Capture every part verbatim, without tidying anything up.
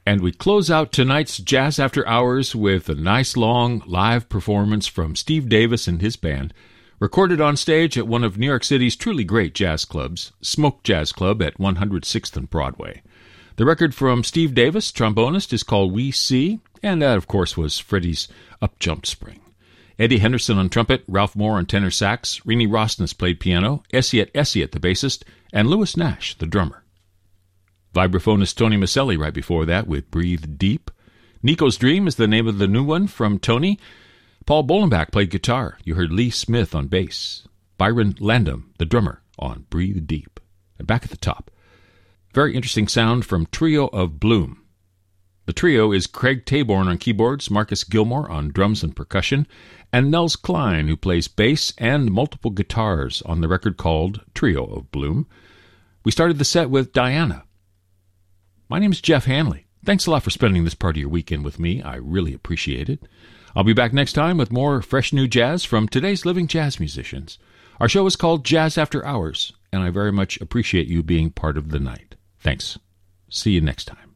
And we close out tonight's Jazz After Hours with a nice long live performance from Steve Davis and his band, recorded on stage at one of New York City's truly great jazz clubs, Smoke Jazz Club at one hundred sixth and Broadway. The record from Steve Davis, trombonist, is called We See, and that, of course, was Freddie's Up Jump Spring. Eddie Henderson on trumpet, Ralph Moore on tenor sax, Renee Rosnes played piano, Essiet Essiet the bassist, and Louis Nash the drummer. Vibraphonist Tony Maselli right before that with Breathe Deep. Nico's Dream is the name of the new one from Tony. Paul Bolenbach played guitar. You heard Lee Smith on bass. Byron Landam, the drummer, on Breathe Deep. And back at the top, very interesting sound from Trio of Bloom. The trio is Craig Taborn on keyboards, Marcus Gilmore on drums and percussion, and Nels Klein, who plays bass and multiple guitars on the record called Trio of Bloom. We started the set with Diana. My name is Jeff Hanley. Thanks a lot for spending this part of your weekend with me. I really appreciate it. I'll be back next time with more fresh new jazz from today's living jazz musicians. Our show is called Jazz After Hours, and I very much appreciate you being part of the night. Thanks. See you next time.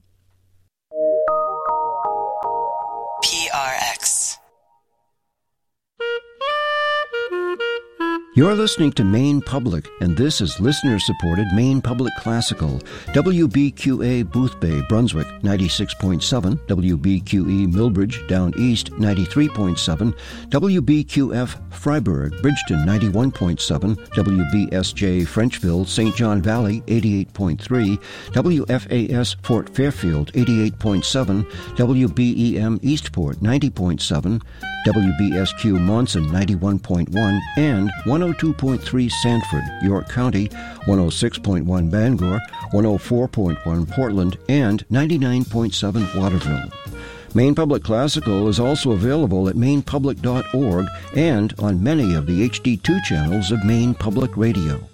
P R X. You're listening to Maine Public, and this is listener-supported Maine Public Classical. W B Q A Boothbay, Brunswick, ninety-six point seven. W B Q E Millbridge, Down East, ninety-three point seven. W B Q F Freiburg, Bridgeton, ninety-one point seven. W B S J Frenchville, Saint John Valley, eighty-eight point three. W F A S Fort Fairfield, eighty-eight point seven. W B E M Eastport, ninety point seven. W B S Q Monson, ninety-one point one, and one oh two point three Sanford, York County, one oh six point one Bangor, one oh four point one Portland, and ninety-nine point seven Waterville. Maine Public Classical is also available at maine public dot org and on many of the H D two channels of Maine Public Radio.